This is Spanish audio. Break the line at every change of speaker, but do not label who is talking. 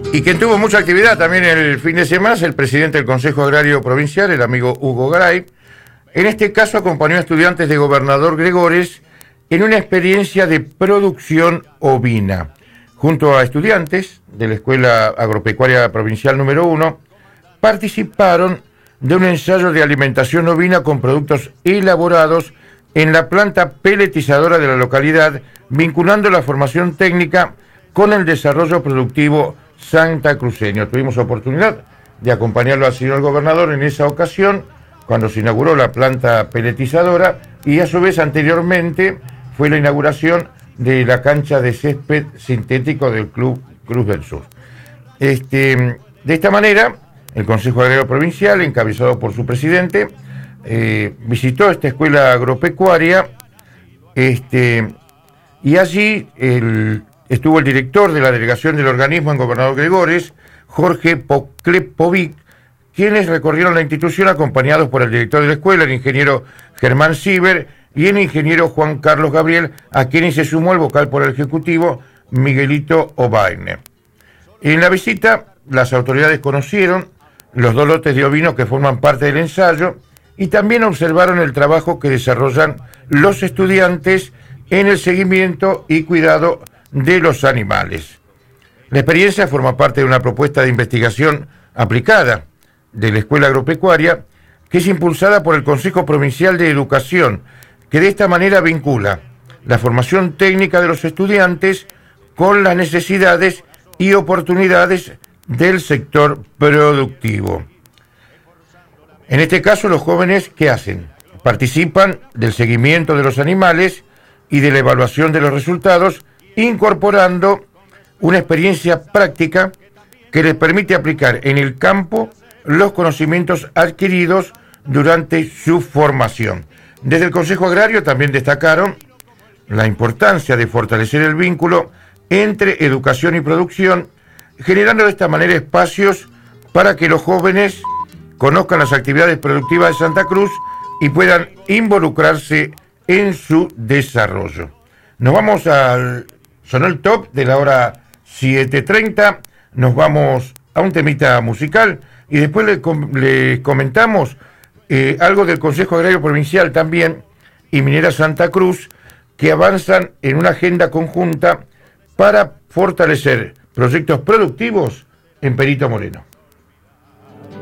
Y quien tuvo mucha actividad también el fin de semana es el presidente del Consejo Agrario Provincial, el amigo Hugo Garay. En este caso acompañó a estudiantes de Gobernador Gregores en una experiencia de producción ovina. Junto a estudiantes de la Escuela Agropecuaria Provincial número 1, participaron de un ensayo de alimentación ovina con productos elaborados en la planta peletizadora de la localidad, vinculando la formación técnica con el desarrollo productivo santacruceño. Tuvimos oportunidad de acompañarlo al señor gobernador en esa ocasión, cuando se inauguró la planta peletizadora, y a su vez anteriormente fue la inauguración de la cancha de césped sintético del Club Cruz del Sur. De esta manera, el Consejo Agrario Provincial, encabezado por su presidente, visitó esta escuela agropecuaria, y allí estuvo el director de la delegación del organismo en Gobernador Gregores, Jorge Poklepovic, quienes recorrieron la institución acompañados por el director de la escuela, el ingeniero Germán Sieber, y el ingeniero Juan Carlos Gabriel, a quienes se sumó el vocal por el Ejecutivo, Miguelito Obaine. En la visita, las autoridades conocieron los 2 lotes de ovino que forman parte del ensayo y también observaron el trabajo que desarrollan los estudiantes en el seguimiento y cuidado de los animales. La experiencia forma parte de una propuesta de investigación aplicada de la Escuela Agropecuaria, que es impulsada por el Consejo Provincial de Educación, que de esta manera vincula la formación técnica de los estudiantes con las necesidades y oportunidades del sector productivo. En este caso, los jóvenes, ¿qué hacen? Participan del seguimiento de los animales y de la evaluación de los resultados, incorporando una experiencia práctica que les permite aplicar en el campo los conocimientos adquiridos durante su formación. Desde el Consejo Agrario también destacaron la importancia de fortalecer el vínculo entre educación y producción, generando de esta manera espacios para que los jóvenes conozcan las actividades productivas de Santa Cruz y puedan involucrarse en su desarrollo. Nos vamos sonó el top de la hora 7:30, nos vamos a un temita musical y después le comentamos algo del Consejo Agrario Provincial también y Minera Santa Cruz, que avanzan en una agenda conjunta para fortalecer proyectos productivos en Perito Moreno.